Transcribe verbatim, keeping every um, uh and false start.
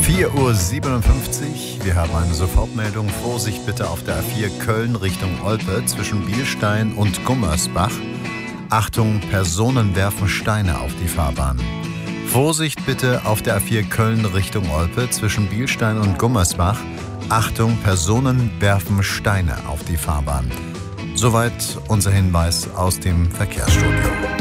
vier Uhr siebenundfünfzig. Wir haben eine Sofortmeldung. Vorsicht bitte auf der A vier Köln Richtung Olpe zwischen Bielstein und Gummersbach. Achtung, Personen werfen Steine auf die Fahrbahn. Vorsicht bitte auf der A vier Köln Richtung Olpe zwischen Bielstein und Gummersbach. Achtung, Personen werfen Steine auf die Fahrbahn. Soweit unser Hinweis aus dem Verkehrsstudio.